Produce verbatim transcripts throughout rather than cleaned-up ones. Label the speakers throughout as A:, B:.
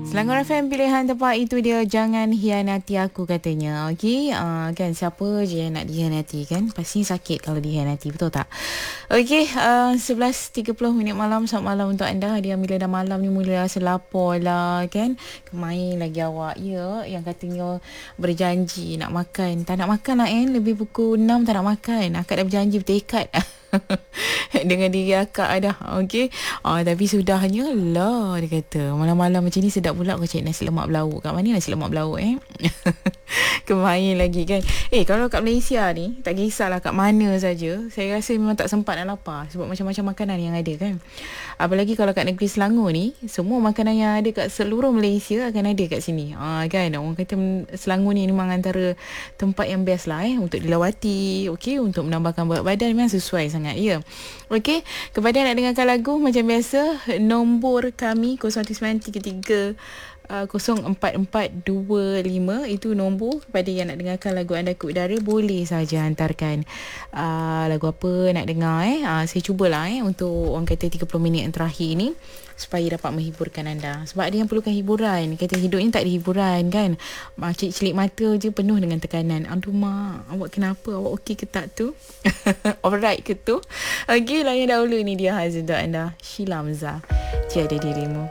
A: Selangor F M pilihan tepat itu dia, jangan hianati aku katanya. Okey, uh, kan siapa je yang nak dihianati kan? Pasti sakit kalau dihianati, betul tak? Okey, uh, sebelas tiga puluh minit malam. Selamat malam untuk anda. Hadiah bila dah malam ni mula rasa lapar lah kan? Kemain lagi awak. Ya, yang katanya berjanji nak makan. Tak nak makan lah eh. Lebih pukul enam tak nak makan. Akak dah berjanji bertekad. Dengan diri akak dah. Okey. Ah, tapi sudahnya lah dia kata. Malam-malam macam ni sedap pula aku cari nasi lemak belauk. Kat mana nasi lemak belauk eh? Kemain lagi kan. Eh, kalau kat Malaysia ni, tak kisahlah kat mana saja, saya rasa memang tak sempat nak lapar sebab macam-macam makanan yang ada kan. Apalagi kalau kat negeri Selangor ni, semua makanan yang ada kat seluruh Malaysia akan ada kat sini. Ah, kan. Orang kata Selangor ni memang antara tempat yang best lah eh untuk dilawati. Okey, untuk menambahkan berat badan memang sesuai sangat ya. Okey, kepada nak dengarkan lagu macam biasa, nombor kami kosong sembilan tiga tiga Uh, kosong empat empat dua lima, itu nombor kepada yang nak dengarkan lagu anda ke udara. Boleh saja hantarkan uh, lagu apa nak dengar eh. Uh, saya cubalah eh untuk orang kata tiga puluh minit yang terakhir ni supaya dapat menghiburkan anda. Sebab ada yang perlukan hiburan. Kata hidupnya tak ada hiburan kan. Macam celik mata je penuh dengan tekanan. Aduh mak, awak kenapa? Awak okey ke tak tu? Alright ke tu? Okey, layan dahulu ni dia Hazin untuk anda. Sheila Hamzah, Tiada Dirimu.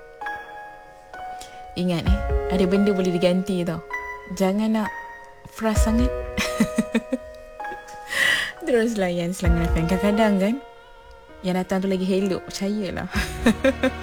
A: Ingat eh, ada benda boleh diganti tau. Jangan nak frust sangat. Terus layan Selangor F M. Kadang-kadang kan yang datang tu lagi hello, percayalah.